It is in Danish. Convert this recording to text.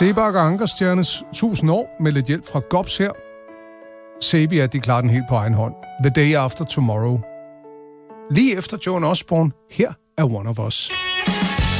Sebak og Ankerstjernes 1000 år med lidt hjælp fra Gops her. Sabia, de klarer den helt på egen hånd. The Day After Tomorrow. Lige efter Joan Osborne, her er One of Us.